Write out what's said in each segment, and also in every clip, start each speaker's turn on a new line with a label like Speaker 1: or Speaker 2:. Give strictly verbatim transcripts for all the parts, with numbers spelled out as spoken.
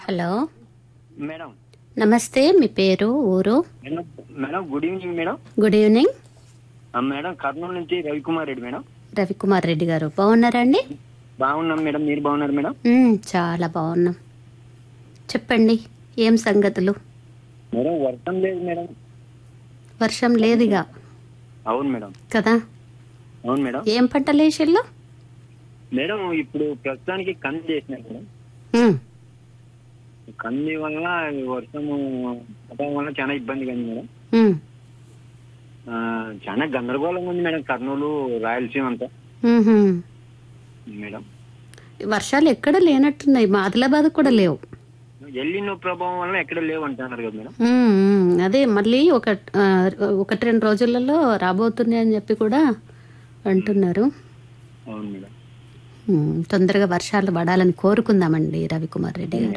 Speaker 1: Hello
Speaker 2: madam
Speaker 1: నమస్తే. మీ పేరు, ఊరు?
Speaker 2: Madam madam good evening madam.
Speaker 1: Good evening.
Speaker 2: ఆ, మేడం కర్నూలు నుంచి రవికుమార్ రెడ్డి మేడం.
Speaker 1: రవికుమార్ రెడ్డి గారు బాగున్నారా అండి?
Speaker 2: బాగున్నాం మేడం, మీరు బాగున్నారు మేడం?
Speaker 1: మ్మ్, చాలా బాగున్నాం. చెప్పండి, ఏం సంగతులు?
Speaker 2: మేడం వర్షం లేదు మేడం.
Speaker 1: వర్షం లేదుగా
Speaker 2: అవును మేడం.
Speaker 1: కదా.
Speaker 2: అవును మేడం.
Speaker 1: ఏం పంటలు వేసిళ్ళు?
Speaker 2: మేడం ఇప్పుడు ప్రస్తుతానికి కంది చేసినారు మేడం.
Speaker 1: మ్మ్,
Speaker 2: కంది వల్ల వర్షము పడడం వల్ల చాలా ఇబ్బంది కానీ మేడం.
Speaker 1: మ్మ్,
Speaker 2: ఆ, చాలా గందరగోళంగా ఉంది మేడం కర్నూలు రాయలసీమ అంతా
Speaker 1: మ్మ్హ్మ్.
Speaker 2: మేడం.
Speaker 1: వర్షాలు ఎక్కడ లేనట్టున్నాయి, మా ఆదిలాబాద్ కూడా లేవు.
Speaker 2: ఎల్లినో ప్రభావం వల్ల ఎక్కడ లేవు అంటున్నారు కదా మేడం.
Speaker 1: మ్మ్, మ్మ్. అదే మళ్ళీ ఒక ఆ, ఒకటి రెండు రోజులలో రాబోతున్నాయి అని చెప్పి కూడా అంటున్నారు.
Speaker 2: అవును మేడం.
Speaker 1: మ్మ్, తొందరగా వర్షాలు పడాలని కోరుకుందామండి రవికుమార్ రెడ్డి గారు.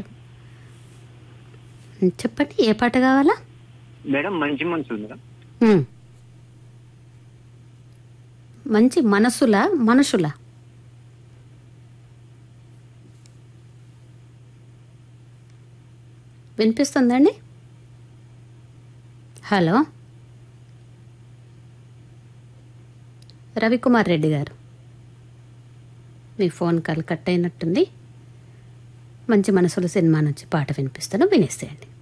Speaker 1: మ్మ్, చెప్పండి, ఏ పాట కావాలా?
Speaker 2: మేడం మంచి మనుషులు మేడం.
Speaker 1: మ్మ్. మంచి మనసుల మనుషుల వినిపిస్తుందండి? హలో రవికుమార్ రెడ్డి గారు, మీ ఫోన్ కాల్ కట్ అయినట్టుంది. మంచి మనసుల సినిమా నుంచి పాట వినిపిస్తాను, వినేసేయండి.